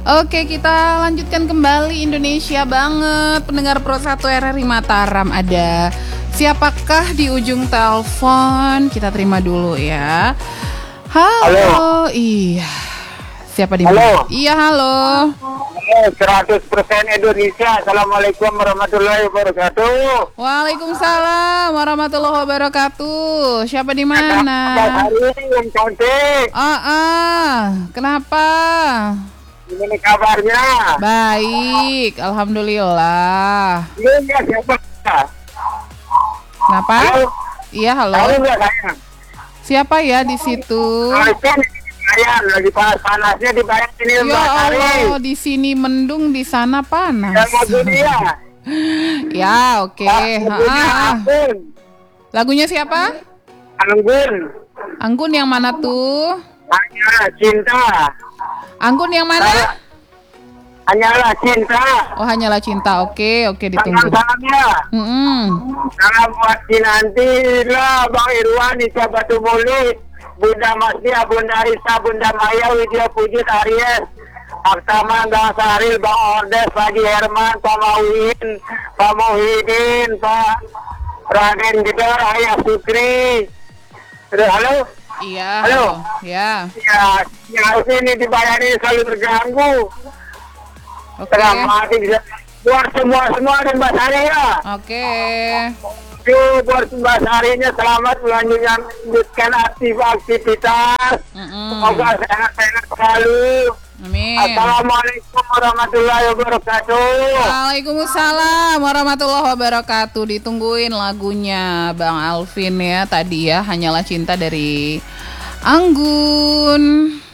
Oke, kita lanjutkan kembali Indonesia banget. Pendengar Pro 1 RRI Mataram, ada siapakah di ujung telepon? Kita terima dulu ya. Halo. Iya. Siapa di mana? Halo. Iya, halo. 100% Indonesia. Assalamualaikum warahmatullahi wabarakatuh. Waalaikumsalam warahmatullahi wabarakatuh. Siapa di mana? Hari yang cantik. Kenapa? Gimana kabarnya? Baik, alhamdulillah. Iya, siapa? Kenapa? Halo. Iya, halo. Tahu nggak saya? Siapa ya di situ? Kan saya lagi panasnya di Bayan ini Ya Mbak Sari. Allah, di sini mendung, di sana panas. Yang mau dunia. Ya, oke. Anggun. Lagunya siapa? Anggun. Anggun yang mana tuh? Hanyalah cinta. Anggun yang mana? Hanyalah cinta. Oh, hanyalah cinta. Oke, ditunggu. Salam-salamnya. Salam buat Kinanti lah, Bang Irwan, Isya Batu Mulut, Bunda Masya, Bunda Risa, Bunda Maya, Widya Pujit, Aries, Aktaman, Bang Saril, Bang Ordes, Pak Haji Herman, Pak Mauhin, Pak Muhyiddin, Pak Raden Jedar, Ayah Sukri. Halo? Iya. Halo? Ya. Ya, sini di Bayan ini selalu terganggu. Oke. Selamat bisa buat semua dan Mbak Sari ya. Oke. Buat Mbak Sarinya selamat melanjutkan aktivitas. Semoga sehat-sehat selalu. Amin. Assalamualaikum warahmatullahi wabarakatuh. Waalaikumsalam warahmatullahi wabarakatuh. Ditungguin lagunya Bang Alvin ya tadi ya, Hanyalah Cinta dari Anggun.